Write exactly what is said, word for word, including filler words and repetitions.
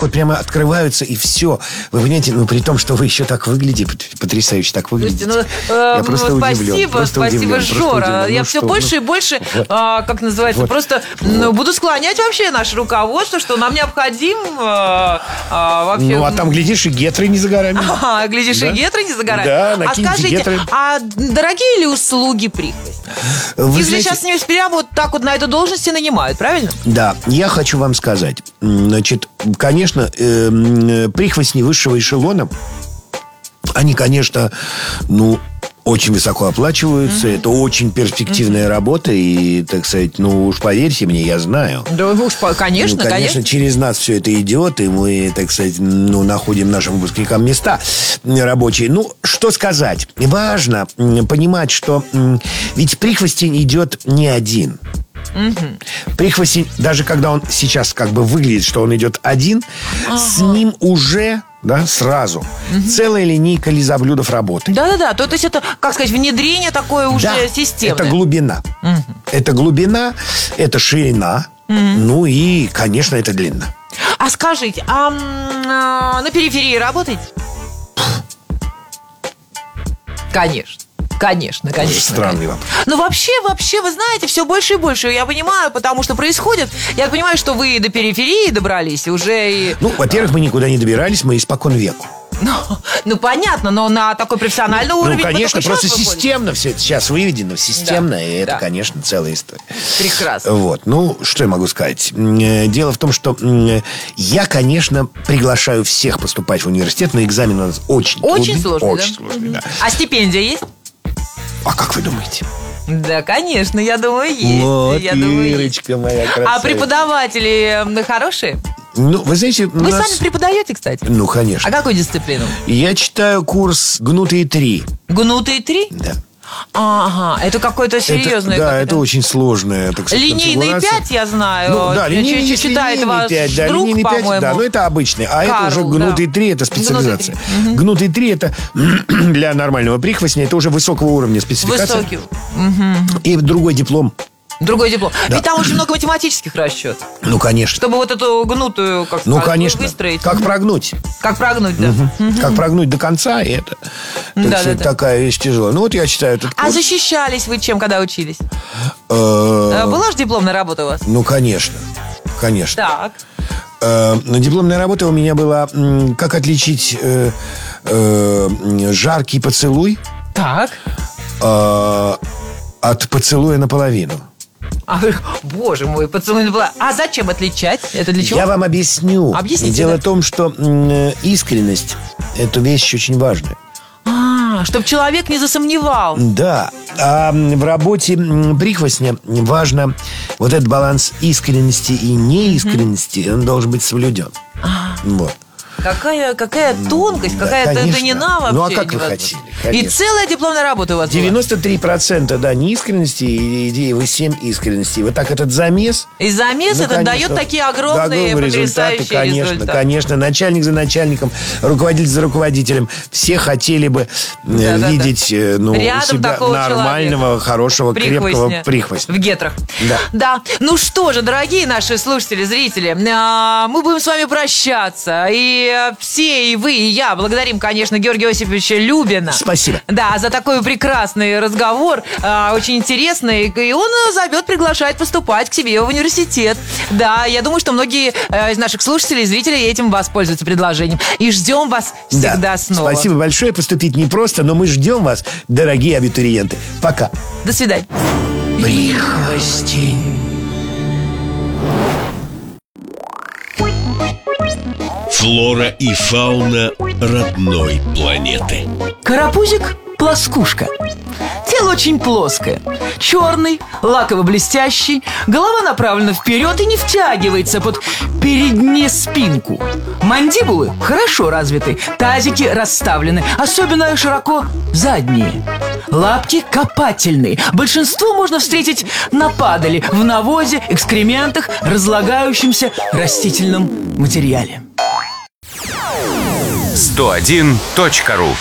вот прямо открываются, и все. Вы понимаете, ну, при том, что вы еще так выглядите, потрясающе так выглядите. Слушайте, ну, э, я просто спасибо, удивлен. Просто спасибо, удивлен, Жора. просто удивлен. Я Ну, все что, больше ну, и больше, вот. а, как называется, Вот. просто Вот. ну, буду склонять вообще наше руководство, что нам необходим а, а, вообще... Ну, а там, глядишь, и гетры не за горами. А, глядишь, Да. и гетры не за горами. Да, А накиньте скажите, гетры. а дорогие ли услуги прихвостни? Вы Их же знаете- сейчас не прямо вот так вот на эту должность и нанимают, правильно? Да, я хочу вам сказать. Значит, конечно, э, м, прихвостни высшего эшелона, они, конечно, ну, очень высоко оплачиваются. Mm-hmm. Это очень перспективная mm-hmm. работа. И, так сказать, ну уж поверьте мне, я знаю. Да уж, конечно, ну, конечно, конечно. через нас все это идет, и мы, так сказать, ну, находим нашим выпускникам места рабочие. Ну, что сказать? Важно понимать, что ведь прихвостень идет не один. Угу. Прихвостень, даже когда он сейчас как бы выглядит, что он идет один, ага. с ним уже... Да, сразу. Угу. Целая линейка лизоблюдов работает. Да-да-да, то, то есть это, как сказать, внедрение такое уже да, системное. Это глубина. Угу. Это глубина, это ширина, угу. ну и, конечно, это длина. А скажите, а на периферии работаете? Конечно. Конечно, конечно. Странный вопрос. Но вообще, вообще, вы знаете, все больше и больше. Я понимаю, потому что происходит. Я понимаю, что вы до периферии добрались уже и... Ну, во-первых, мы никуда не добирались, мы испокон веку. Ну, ну понятно, но на такой профессиональный уровень. Ну, конечно, просто сейчас системно все это сейчас выведено, системно, да, и это, да. конечно, целая история. Прекрасно. Вот, ну, что я могу сказать? Дело в том, что я, конечно, приглашаю всех поступать в университет, но экзамен у нас очень Очень трудный, сложный, очень да? сложный, да. А стипендия есть? А как вы думаете? Да, конечно, я думаю, есть. Вот, я думаю, Ирочка моя красавица. А преподаватели хорошие? Ну, вы знаете, Вы нас... сами преподаете, кстати? Ну, конечно. А какую дисциплину? Я читаю курс «Гнутые три». «Гнутые три»? Да. Ага, это какое-то серьезное. Это, да, как это очень сложное, так сказать, линейный пять, я знаю. Ну, да, линейный, читает линейный ваш пять, да, друг, линейный пять, да, но это обычный. А Карл, это уже гнутый да. три, это специализация. Угу. Гнутый три, это для нормального прихвостня, это уже высокого уровня спецификация. Высокий. Угу. И другой диплом. Другой диплом. Да. Ведь там очень много математических расчетов. Ну, конечно. Чтобы вот эту гнутую, как ну, сказать, конечно. выстроить. Как прогнуть. Как прогнуть, да. Угу. Угу. Как прогнуть до конца, и это да, так сказать, да, да. такая вещь тяжелая. Ну, вот я читаю этот курс. А защищались вы чем, когда учились? Была же дипломная работа у вас? Ну, конечно. Конечно. Так. Но дипломная работа у меня была «Как отличить э, э, жаркий поцелуй так. э, от поцелуя наполовину». А, боже мой, поцелуй была. А зачем отличать? Это для чего? Я вам объясню. Объясните. Дело да. в том, что м, искренность – это вещь очень важная. А, чтобы человек не засомневал. Да. А в работе прихвостня важно вот этот баланс искренности и неискренности, mm-hmm. он должен быть соблюден. А. Вот. Какая, какая тонкость, да, какая конечно. тонина вообще. Ну, а как вы хотели? Конечно. И целая дипломная работа у вас девяносто три процента, да, неискренности и вы семь искренности. Вот так этот замес. И замес ну, этот конечно, дает такие огромные, результаты, потрясающие конечно, результаты. конечно. Начальник за начальником, руководитель за руководителем. Все хотели бы да, видеть да, да. Ну, рядом у себя нормального, человека. Хорошего, прихвостня. Крепкого прихвостня. В гетрах. Да. да. Ну что же, дорогие наши слушатели, зрители, мы будем с вами прощаться. И все, и вы, и я благодарим, конечно, Георгия Осиповича Любина. Спасибо. Да, за такой прекрасный разговор, очень интересный. И он зовет приглашать поступать к себе в университет. Да, я думаю, что многие из наших слушателей и зрителей этим воспользуются предложением. И ждем вас всегда да. снова. Спасибо большое. Поступить непросто, но мы ждем вас, дорогие абитуриенты. Пока. До свидания. Прихвостень. Флора и фауна родной планеты. Карапузик – плоскушка. Тело очень плоское. Черный, лаково-блестящий. Голова направлена вперед и не втягивается под переднюю спинку. Мандибулы хорошо развиты. Тазики расставлены. Особенно широко задние. Лапки копательные. Большинство можно встретить на падали, в навозе, экскрементах, разлагающемся растительном материале. сто один точка ру